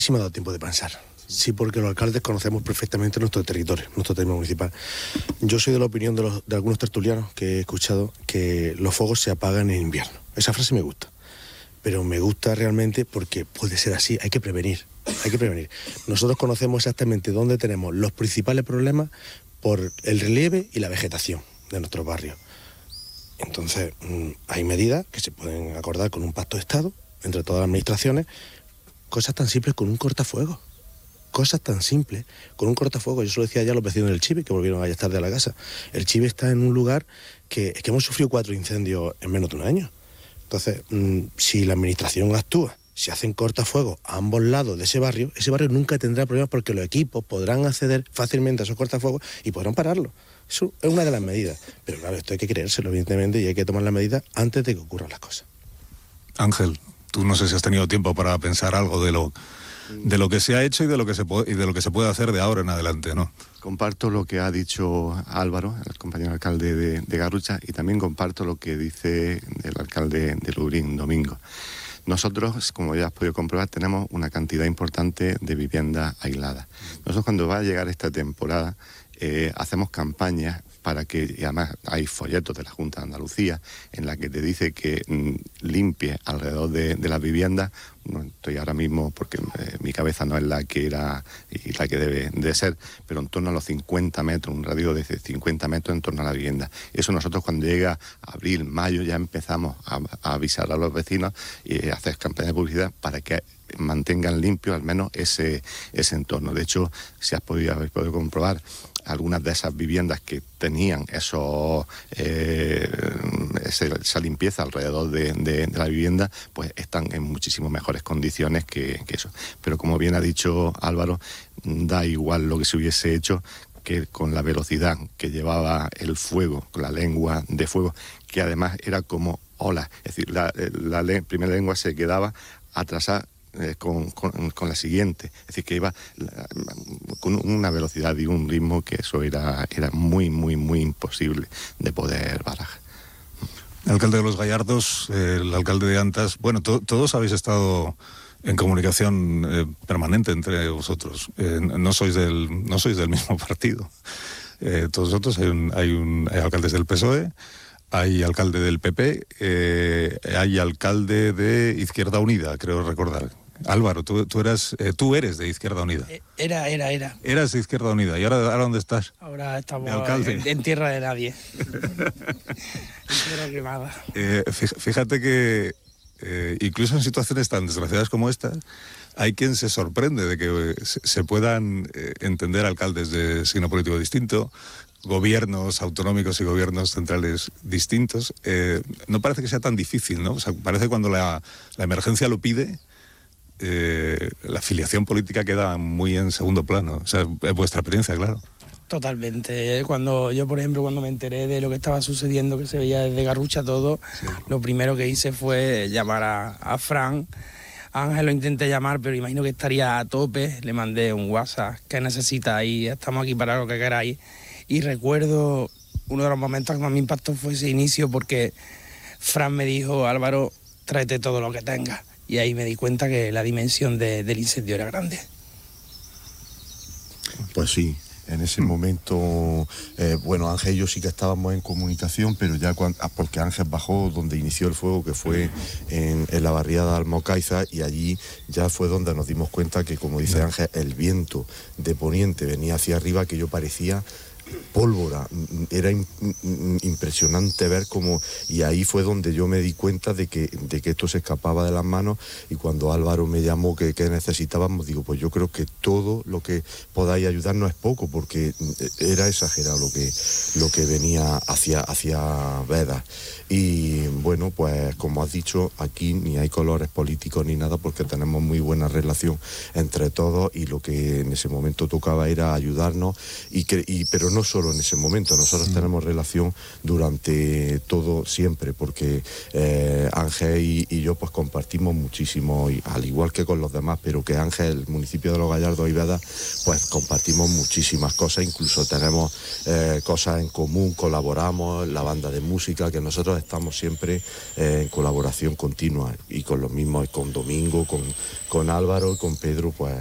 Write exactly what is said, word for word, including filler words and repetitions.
Sí me ha dado tiempo de pensar. Sí, porque los alcaldes conocemos perfectamente nuestro territorio, nuestro territorio municipal. Yo soy de la opinión de, los, de algunos tertulianos que he escuchado que los fuegos se apagan en invierno. Esa frase me gusta, pero me gusta realmente porque puede ser así, hay que prevenir, hay que prevenir. Nosotros conocemos exactamente dónde tenemos los principales problemas por el relieve y la vegetación de nuestros barrios. Entonces, hay medidas que se pueden acordar con un pacto de Estado entre todas las administraciones, cosas tan simples con un cortafuegos. Cosas tan simples, con un cortafuegos. Yo se lo decía ya a los vecinos del Chive, que volvieron ayer tarde a la casa. El Chive está en un lugar que, que hemos sufrido cuatro incendios en menos de un año. Entonces, mmm, si la administración actúa, si hacen cortafuegos a ambos lados de ese barrio, ese barrio nunca tendrá problemas porque los equipos podrán acceder fácilmente a esos cortafuegos y podrán pararlo. Eso es una de las medidas. Pero claro, esto hay que creérselo, evidentemente, y hay que tomar las medidas antes de que ocurran las cosas. Ángel, tú no sé si has tenido tiempo para pensar algo de lo... de lo que se ha hecho y de lo que se puede, y de lo que se puede hacer de ahora en adelante, ¿no? Comparto lo que ha dicho Álvaro, el compañero alcalde de, de Garrucha, y también comparto lo que dice el alcalde de Lurín, Domingo. Nosotros, como ya has podido comprobar, tenemos una cantidad importante de viviendas aisladas. Nosotros, cuando va a llegar esta temporada, eh, hacemos campañas para que, y además hay folletos de la Junta de Andalucía en la que te dice que mmm, limpie alrededor de, de las viviendas. No estoy ahora mismo porque eh, mi cabeza no es la que era y la que debe de ser, pero en torno a los cincuenta metros, un radio de cincuenta metros en torno a la vivienda. Eso nosotros, cuando llega abril, mayo, ya empezamos a, a avisar a los vecinos y a hacer campañas de publicidad para que mantengan limpio al menos ese, ese entorno. De hecho, si has podido, habéis podido comprobar, algunas de esas viviendas que tenían eso, eh, ese, esa limpieza alrededor de, de, de la vivienda, pues están en muchísimo mejores condiciones que, que eso. Pero como bien ha dicho Álvaro, da igual lo que se hubiese hecho, que con la velocidad que llevaba el fuego, con la lengua de fuego, que además era como ola, es decir, la, la, la primera lengua se quedaba atrasada Eh, con, con, con la siguiente, es decir, que iba la, con una velocidad y un ritmo que eso era, era muy, muy, muy imposible de poder barajar. El alcalde de Los Gallardos, eh, el alcalde de Antas, bueno, to, todos habéis estado en comunicación eh, permanente entre vosotros, eh, no sois del no sois del mismo partido, eh, todos vosotros hay, un, hay, un, hay alcaldes del P S O E, hay alcalde del P P, eh, hay alcalde de Izquierda Unida, creo recordar. Álvaro, tú, tú, eras, eh, tú eres de Izquierda Unida. Era, era, era. Eras de Izquierda Unida. ¿Y ahora, ahora dónde estás? Ahora estamos en, en tierra de nadie. En tierra quemada. Eh, fíjate que eh, incluso en situaciones tan desgraciadas como esta, hay quien se sorprende de que se, se puedan eh, entender alcaldes de signo político distinto, gobiernos autonómicos y gobiernos centrales distintos. Eh, no parece que sea tan difícil, ¿no? O sea, parece que cuando la, la emergencia lo pide, eh, la afiliación política queda muy en segundo plano. O sea, es vuestra experiencia, claro. Totalmente. Cuando yo, por ejemplo, cuando me enteré de lo que estaba sucediendo, que se veía desde Garrucha todo, sí. Lo primero que hice fue llamar a, a Fran. A Ángel lo intenté llamar, pero imagino que estaría a tope. Le mandé un WhatsApp, ¿qué necesitas? Y estamos aquí para lo que queráis. Y recuerdo, uno de los momentos que más me impactó fue ese inicio, porque Fran me dijo, Álvaro, tráete todo lo que tengas. Y ahí me di cuenta que la dimensión de, del incendio era grande. Pues sí, en ese momento, eh, bueno, Ángel y yo sí que estábamos en comunicación, pero ya cuando, porque Ángel bajó donde inició el fuego, que fue en, en la barriada de Almocaiza, y allí ya fue donde nos dimos cuenta que, como dice Ángel, el viento de poniente venía hacia arriba, que yo parecía pólvora. Era impresionante ver cómo, y ahí fue donde yo me di cuenta de que, de que esto se escapaba de las manos. Y cuando Álvaro me llamó que, que necesitábamos, digo, pues yo creo que todo lo que podáis ayudarnos es poco, porque era exagerado lo que, lo que venía hacia, hacia Vedas. Y bueno, pues como has dicho, aquí ni hay colores políticos ni nada, porque tenemos muy buena relación entre todos, y lo que en ese momento tocaba era ayudarnos, y, que, y pero no no solo en ese momento, nosotros mm. tenemos relación durante todo, siempre, porque eh, Ángel y, y yo pues compartimos muchísimo, y, al igual que con los demás, pero que Ángel, el municipio de Los Gallardos y Veda, pues compartimos muchísimas cosas, incluso tenemos eh, cosas en común, colaboramos, la banda de música, que nosotros estamos siempre eh, en colaboración continua, y con los mismos, con Domingo, con, con Álvaro, con Pedro, pues